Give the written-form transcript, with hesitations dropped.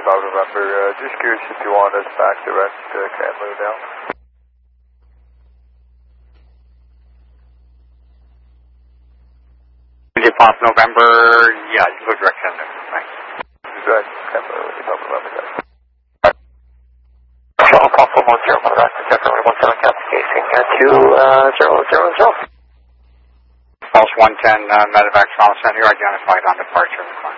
Bob November. Just curious if you want us back direct Kamloo now. Pop November, yeah, you go direct Kamloo. Thanks. Direct Kamloo, Bob November, guys. Control, Papa 10, Quebec, Definitely 17 Cap, casing 2000. Pulse 110, Medevac Trauma Center, identified on departure.